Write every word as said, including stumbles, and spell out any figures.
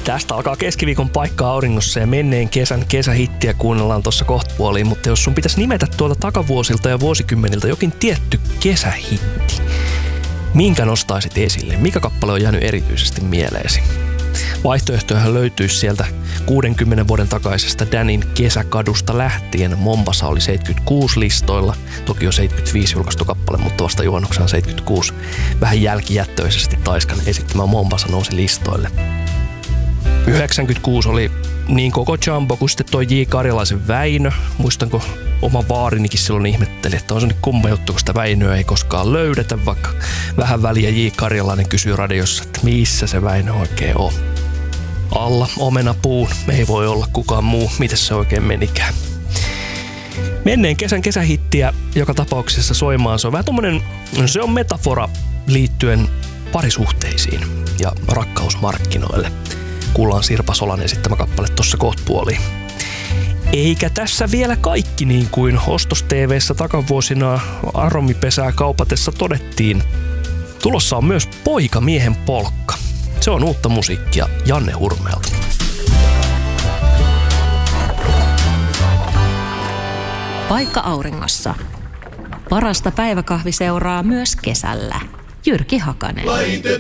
Tästä alkaa keskiviikon paikka auringossa ja menneen kesän kesähittiä kuunnellaan tuossa kohtapuoliin, mutta jos sun pitäisi nimetä tuolta takavuosilta ja vuosikymmeniltä jokin tietty kesähitti, minkä nostaisit esille? Mikä kappale on jäänyt erityisesti mieleesi? Vaihtoehtojahan löytyisi sieltä kuudenkymmenen vuoden takaisesta Danin Kesäkadusta lähtien. Mombasa oli seitsemänkymmentäkuusi listoilla. Toki on seitsemänkymmentäviisi julkaistu kappale, mutta vasta juonnoksena seitsemänkymmentäkuusi. Vähän jälkijättöisesti Taiskan esittämä Mombasa nousi listoille. yhdeksänkymmentäkuusi oli niin koko Jumbo kuin sitten toi J. Karjalaisen Väinö. Muistanko oma vaarinikin silloin ihmetteli, että on se nyt kumma juttu, kun sitä Väinöä ei koskaan löydetä, vaikka vähän väliä J. Karjalainen kysyy radiossa, että missä se Väinö oikein on. Alla omenapuun, ei voi olla kukaan muu, miten se oikein menikään. Menneen kesän kesähittiä joka tapauksessa soimaan, se on vähän tommonen, se on metafora liittyen parisuhteisiin ja rakkausmarkkinoille. Kuullaan Sirpa Solan esittämä kappale tuossa kohtapuoliin. Eikä tässä vielä kaikki, niin kuin Ostos T V:ssä takavuosina aromipesää kaupatessa todettiin. Tulossa on myös Poikamiehen polkka. Se on uutta musiikkia Janne Hurmeelta. Paikka auringossa. Parasta päiväkahviseuraa myös kesällä. Jyrki Hakanen.